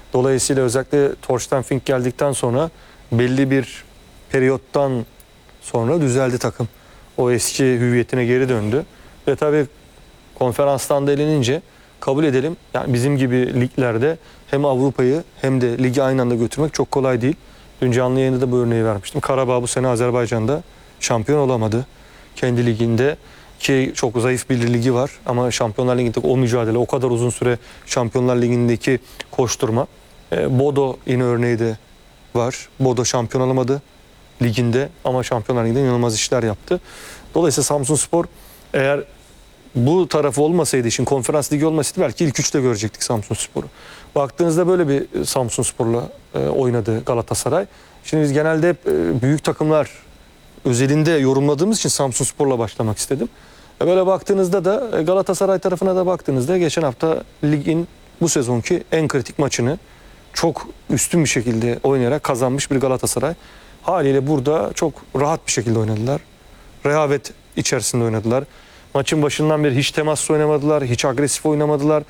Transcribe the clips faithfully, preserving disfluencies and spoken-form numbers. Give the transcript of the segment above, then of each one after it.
Dolayısıyla özellikle Thorsten Fink geldikten sonra belli bir periyottan sonra düzeldi takım. O eski hüviyetine geri döndü. Ve tabii konferanstan da elenince kabul edelim. Yani bizim gibi liglerde hem Avrupa'yı hem de ligi aynı anda götürmek çok kolay değil. Dün canlı yayında da bu örneği vermiştim. Karabağ bu sene Azerbaycan'da şampiyon olamadı. Kendi liginde ki çok zayıf bir ligi var ama Şampiyonlar Ligi'ndeki o mücadele, o kadar uzun süre Şampiyonlar Ligi'ndeki koşturma. E, Bodo yine örneği de var. Bodo şampiyon olamadı liginde ama Şampiyonlar Ligi'nde inanılmaz işler yaptı. Dolayısıyla Samsunspor eğer bu tarafı olmasaydı, işin konferans ligi olmasaydı belki ilk üçte görecektik Samsunspor'u. Baktığınızda böyle bir Samsunspor'la e, oynadı Galatasaray. Şimdi biz genelde hep e, büyük takımlar özelinde yorumladığımız için Samsunspor'la başlamak istedim. E, böyle baktığınızda da e, Galatasaray tarafına da baktığınızda geçen hafta ligin bu sezonki en kritik maçını çok üstün bir şekilde oynayarak kazanmış bir Galatasaray. Haliyle burada çok rahat bir şekilde oynadılar. Rehavet içerisinde oynadılar. Maçın başından beri hiç temaslı oynamadılar, hiç agresif oynamadılar.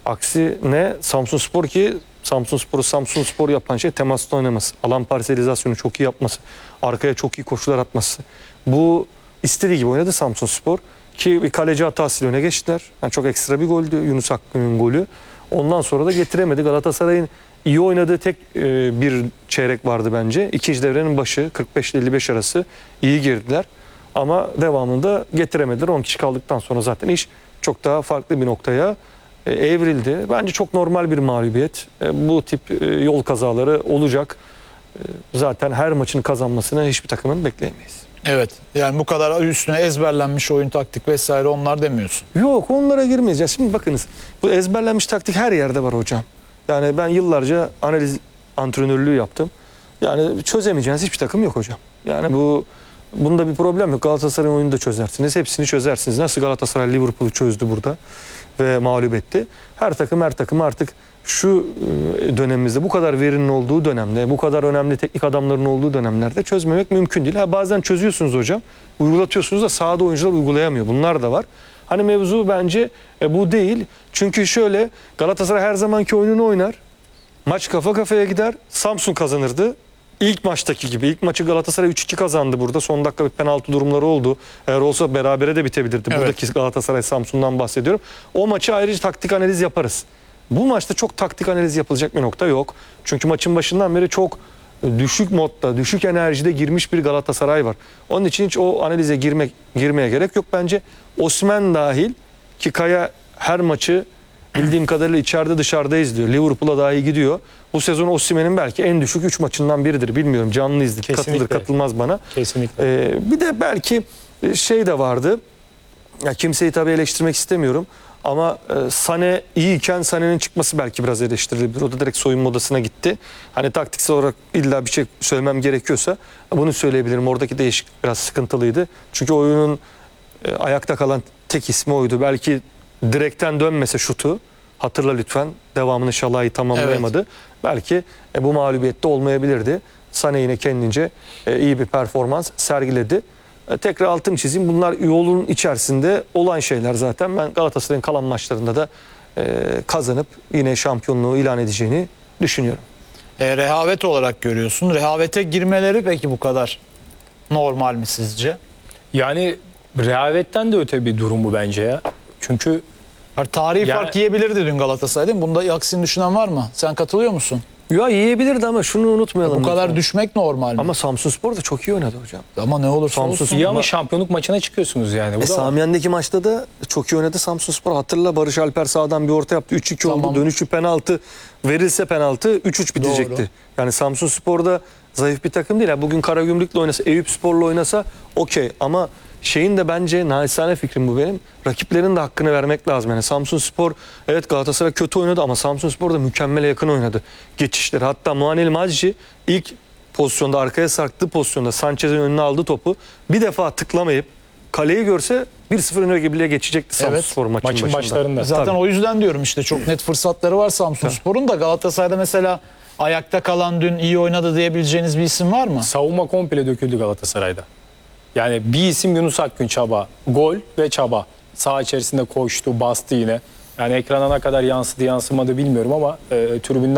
Aksine Samsunspor ki Samsunspor'u Samsunspor yapan şey temaslı oynaması. Alan parselizasyonu çok iyi yapması. Arkaya çok iyi koşular atması. Bu istediği gibi oynadı Samsunspor. Ki bir kaleci hatasıyla öne geçtiler. Yani çok ekstra bir goldü Yunus Akgün'ün golü. Ondan sonra da getiremedi. Galatasaray'ın iyi oynadığı tek e, bir çeyrek vardı bence. İkinci devrenin başı kırk beş ile elli beş arası iyi girdiler. Ama devamında getiremediler. on kişi kaldıktan sonra zaten iş çok daha farklı bir noktaya e, evrildi. Bence çok normal bir mağlubiyet. E, bu tip e, yol kazaları olacak. E, zaten her maçın kazanmasını hiçbir takımın bekleyemeyiz. Evet. Yani bu kadar üstüne ezberlenmiş oyun taktik vesaire onlar demiyorsun. Yok, onlara girmeyeceğiz. Şimdi bakınız, bu ezberlenmiş taktik her yerde var hocam. Yani ben yıllarca analiz antrenörlüğü yaptım. Yani çözemeyeceğiniz hiçbir takım yok hocam. Yani bu bunda bir problem yok. Galatasaray'ın oyunu da çözersiniz. Hepsini çözersiniz. Nasıl Galatasaray Liverpool'u çözdü burada ve mağlup etti. Her takım her takım artık şu dönemimizde, bu kadar verinin olduğu dönemde, bu kadar önemli teknik adamların olduğu dönemlerde çözmemek mümkün değil. Ha, bazen çözüyorsunuz hocam. Uygulatıyorsunuz da sahada oyuncular uygulayamıyor. Bunlar da var. Hani mevzu bence e, bu değil. Çünkü şöyle, Galatasaray her zamanki oyununu oynar. Maç kafa kafaya gider. Samsun kazanırdı. İlk maçtaki gibi. İlk maçı Galatasaray üç iki kazandı burada. Son dakika bir penaltı durumları oldu. Eğer olsa berabere de bitebilirdi. Evet. Buradaki Galatasaray Samsun'dan bahsediyorum. O maçı ayrıca taktik analiz yaparız. Bu maçta çok taktik analiz yapılacak bir nokta yok. Çünkü maçın başından beri çok düşük modda, düşük enerjide girmiş bir Galatasaray var. Onun için hiç o analize girmek girmeye gerek yok bence. Osimhen dahil ki Kaya her maçı bildiğim kadarıyla içeride dışarıda izliyor. Liverpool'a dahi gidiyor. Bu sezon Osimhen'in belki en düşük üç maçından biridir. Bilmiyorum, canlı izledik. Kesinlikle. Katılır katılmaz bana. Kesinlikle. Ee, bir de belki şey de vardı. Ya kimseyi tabii eleştirmek istemiyorum. Ama e, Sané iyiyken Sané'nin çıkması belki biraz eleştirilebilir. O da direkt soyunma odasına gitti. Hani taktiksel olarak illa bir şey söylemem gerekiyorsa bunu söyleyebilirim. Oradaki değişiklik biraz sıkıntılıydı. Çünkü oyunun e, ayakta kalan tek ismi oydu. Belki direkten dönmese şutu, hatırla lütfen, devamını Şalai tamamlayamadı. Evet. Belki e, bu mağlubiyette olmayabilirdi. Sané yine kendince e, iyi bir performans sergiledi. Tekrar altını çizeyim. Bunlar yolun içerisinde olan şeyler zaten. Ben Galatasaray'ın kalan maçlarında da e, kazanıp yine şampiyonluğu ilan edeceğini düşünüyorum. E, rehavet olarak görüyorsun. Rehavete girmeleri peki bu kadar normal mi sizce? Yani rehavetten de öte bir durum bu bence ya. Çünkü Yani tarihi Yani- fark yiyebilirdi dün Galatasaray değil mi? Bunda aksini düşünen var mı? Sen katılıyor musun? Ya yiyebilirdi ama şunu unutmayalım. Bu kadar lütfen. düşmek normal mi? Ama Samsunspor da çok iyi oynadı hocam. Ama ne olursa Samsun olsun. iyi ama şampiyonluk maçına çıkıyorsunuz yani. Bu E, da Samiyen'deki maçta da çok iyi oynadı Samsunspor. Hatırla, Barış Alper sağdan bir orta yaptı. üç iki Tamam. oldu. Dönüşü penaltı verilse penaltı üç üç bitecekti. Doğru. Yani Samsunspor'da zayıf bir takım değil. Yani bugün Karagümrük'le oynasa, Eyüpspor'la oynasa okey. Ama şeyin de bence, naçizane fikrim bu benim, rakiplerin de hakkını vermek lazım. Yani Samsunspor, evet Galatasaray kötü oynadı ama Samsunspor da mükemmele yakın oynadı geçişleri. Hatta Muanel Macici ilk pozisyonda, arkaya sarktığı pozisyonda Sanchez'in önüne aldı topu. Bir defa tıklamayıp kaleyi görse bir sıfır öne bile geçecekti Samsunspor Evet, maçın, maçın başında. başlarında. Zaten Tabii. o yüzden diyorum işte çok net fırsatları var Samsunspor'un da. Galatasaray'da mesela ayakta kalan dün iyi oynadı diyebileceğiniz bir isim var mı? savunma komple döküldü Galatasaray'da. Yani bir isim Yunus Akgün, çaba. Gol ve çaba. Saha içerisinde koştu, bastı yine. Yani ekrana ne kadar yansıdı yansımadı bilmiyorum ama e, tribünden